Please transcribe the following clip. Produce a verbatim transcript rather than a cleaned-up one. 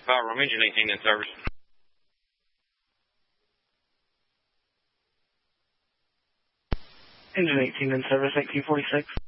Power room, engine eighteen in service. Engine eighteen in service, eighteen forty-six.